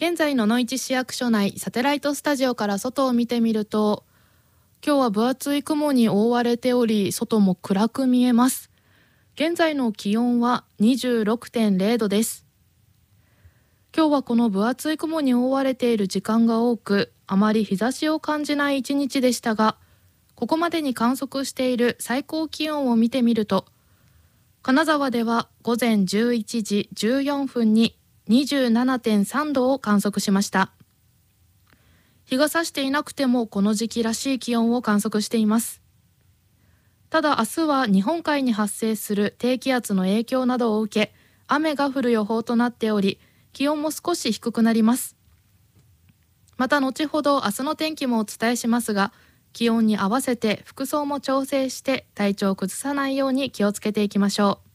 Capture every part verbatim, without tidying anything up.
現在野々市市役所内サテライトスタジオから外を見てみると、今日は分厚い雲に覆われており、外も暗く見えます。現在の気温は にじゅうろくてんれいどです。今日はこの分厚い雲に覆われている時間が多く、あまり日差しを感じない一日でしたが、ここまでに観測している最高気温を見てみると、金沢では午前じゅういちじじゅうよんぷんに にじゅうななてんさんどを観測しました。日が差していなくてもこの時期らしい気温を観測しています。ただ明日は日本海に発生する低気圧の影響などを受け、雨が降る予報となっており、気温も少し低くなります。また後ほど明日の天気もお伝えしますが、気温に合わせて服装も調整して体調を崩さないように気をつけていきましょう。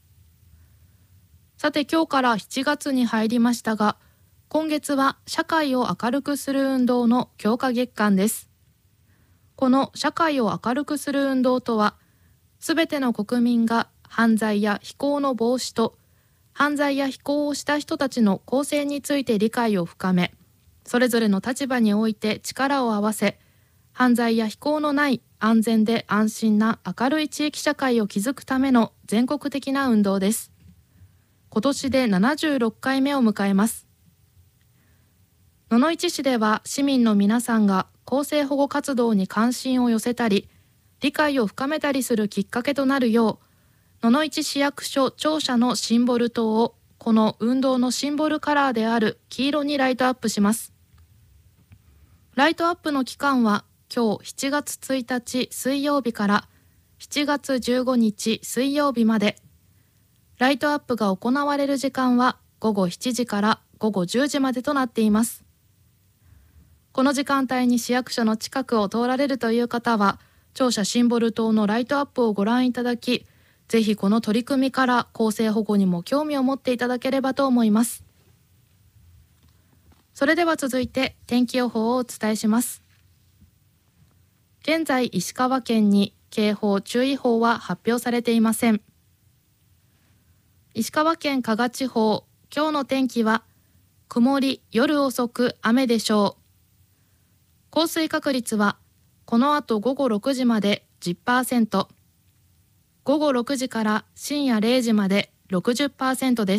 さて、今日からしちがつに入りましたが、今月は社会を明るくする運動の強化月間です。この社会を明るくする運動とは、すべての国民が犯罪や非行の防止と、犯罪や非行をした人たちの更生について理解を深め、それぞれの立場において力を合わせ、犯罪や非行のない安全で安心な明るい地域社会を築くための全国的な運動です。今年でななじゅうろっかいめを迎えます。野々市市では市民の皆さんが更生保護活動に関心を寄せたり、理解を深めたりするきっかけとなるよう、野々市市役所庁舎のシンボル塔をこの運動のシンボルカラーである黄色にライトアップします。ライトアップの期間は今日しちがつついたち水曜日からしちがつじゅうごにち水曜日まで、ライトアップが行われる時間はごごしちじからごごじゅうじまでとなっています。この時間帯に市役所の近くを通られるという方は、庁舎シンボル塔のライトアップをご覧いただき、ぜひこの取り組みから更生保護にも興味を持っていただければと思います。それでは続いて天気予報をお伝えします。現在石川県に警報注意報は発表されていません。石川県加賀地方、今日の天気は曇り、夜遅く雨でしょう。降水確率はこの後ごごろくじまで じゅっパーセント、ごごろくじから深夜れいじまで ろくじゅっパーセント です。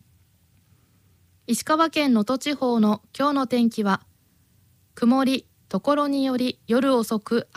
石川県能登地方の今日の天気は曇り、ところにより夜遅く